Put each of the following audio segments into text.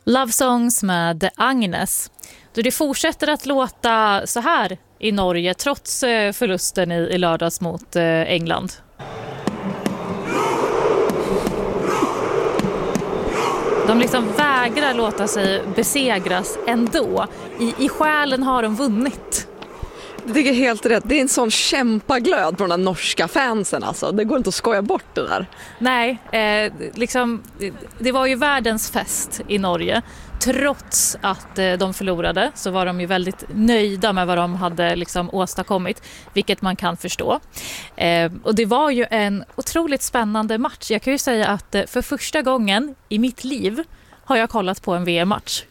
Love Songs med Agnes. Då det fortsätter att låta så här i Norge trots förlusten i lördags mot England. De liksom vägrar låta sig besegras ändå. I själen har de vunnit. Det tycker jag är helt rätt. Det är en sån kämpaglöd på de där norska fansen. Alltså. Det går inte att skoja bort det där. Nej, det var ju världens fest i Norge. Trots att de förlorade så var de ju väldigt nöjda med vad de hade liksom åstadkommit, vilket man kan förstå. Och det var ju en otroligt spännande match. Jag kan ju säga att för första gången i mitt liv har jag kollat på en VM-match.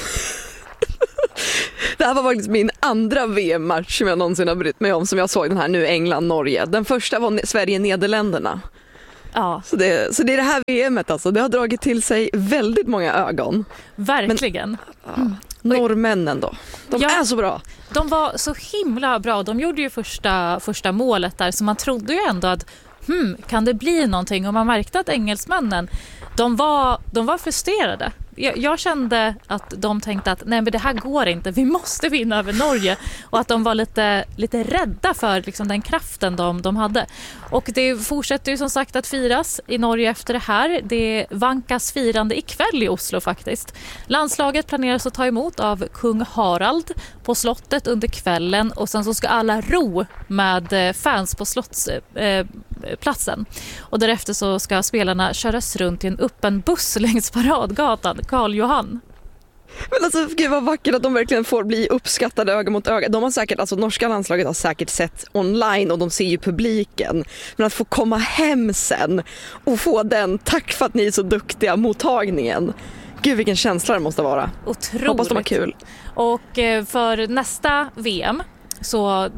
Det här var faktiskt min andra VM-match som jag någonsin har brytt mig om, som jag såg den här nu, England-Norge. Den första var Sverige-Nederländerna. Ja. Så det är det här VMet alltså. Det har dragit till sig väldigt många ögon. Verkligen. Norrmännen då. De är så bra. De var så himla bra. De gjorde ju första målet där, så man trodde ju ändå att kan det bli någonting? Och man märkte att engelsmännen, de var frustrerade. Jag kände att de tänkte att nej, men det här går inte, vi måste vinna över Norge, och att de var lite rädda för liksom den kraften de hade. Och det fortsätter ju som sagt att firas i Norge efter det här. Det vankas firande ikväll i Oslo faktiskt. Landslaget planeras att ta emot av kung Harald på slottet under kvällen, och sen så ska alla ro med fans på slottsplatsen. Och därefter så ska spelarna köras runt i en öppen buss längs Paradgatan, Karl Johan. Men alltså, gud vad vackert att de verkligen får bli uppskattade öga mot öga. De har säkert, alltså norska landslaget har säkert sett online och de ser ju publiken. Men att få komma hem sen och få den tack för att ni är så duktiga mottagningen. Gud vilken känsla det måste vara. Otroligt. Hoppas de har kul. Och för nästa VM, så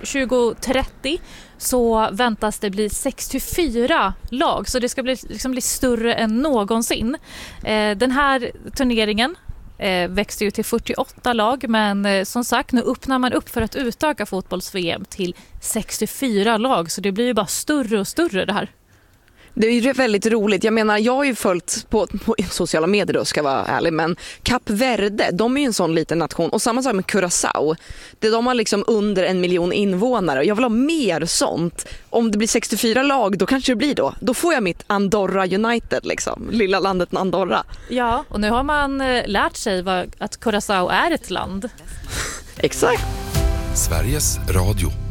2030, så väntas det bli 64 lag. Så det ska bli större än någonsin. Den här turneringen växte ju till 48 lag, men som sagt, nu öppnar man upp för att utöka fotbolls-VM till 64 lag. Så det blir ju bara större och större det här. Det är ju väldigt roligt. Jag menar, jag har ju följt på sociala medier då, ska vara ärlig, men Kap Verde, de är ju en sån liten nation, och samma sak med Curaçao. De har liksom under 1 miljon invånare. Jag vill ha mer sånt. Om det blir 64 lag, då kanske det blir då får jag mitt Andorra United liksom, lilla landet Andorra. Ja, och nu har man lärt sig att Curaçao är ett land. Exakt. Sveriges Radio.